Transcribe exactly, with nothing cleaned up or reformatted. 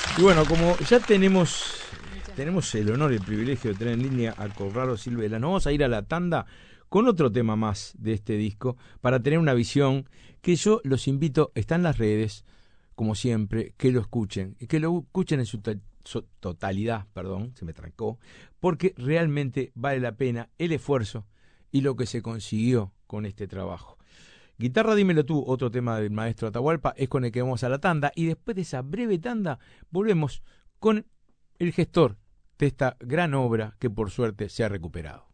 Y bueno, como ya tenemos tenemos el honor y el privilegio de tener en línea a Corrado Silvela, nos vamos a ir a la tanda con otro tema más de este disco para tener una visión que yo los invito, está en las redes, como siempre, que lo escuchen, y que lo escuchen en su, to- su totalidad, perdón, se me trancó, porque realmente vale la pena el esfuerzo y lo que se consiguió con este trabajo. Guitarra Dímelo Tú, otro tema del maestro Atahualpa, es con el que vamos a la tanda, y después de esa breve tanda volvemos con el gestor de esta gran obra que por suerte se ha recuperado.